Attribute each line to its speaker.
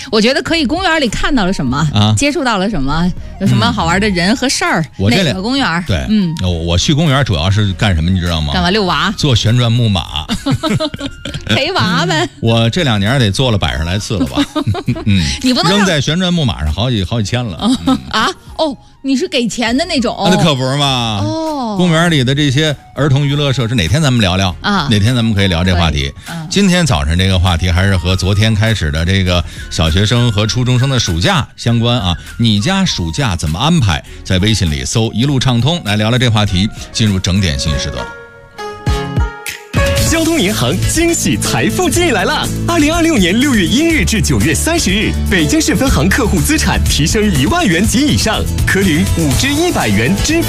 Speaker 1: 我觉得可以。公园里看到了什么啊？接触到了什么？有什么好玩的人和事儿？哪个公园？
Speaker 2: 对，我去公园主要是干什么？你知道吗？
Speaker 1: 干嘛？遛娃？
Speaker 2: 坐旋转木马，
Speaker 1: 陪娃呗。
Speaker 2: 我这2年得坐了100来次了吧？
Speaker 1: 你不能
Speaker 2: 扔在旋转木马上好几千了。
Speaker 1: 你是给钱的那种？
Speaker 2: 那可不是嘛。公园里的这些儿童娱乐设施，哪天咱们聊聊啊？哪天咱们可以聊这话题。今天早上这个话题还是和昨天开始的这个小学生和初中生的暑假相关啊。你家暑假怎么安排？在微信里搜一路畅通，来聊聊这话题。进入整点新时段。
Speaker 3: 交通银行惊喜财富季来了！2026年6月1日至9月30日，北京市分行客户资产提升1万元及以上，可领5至100元支付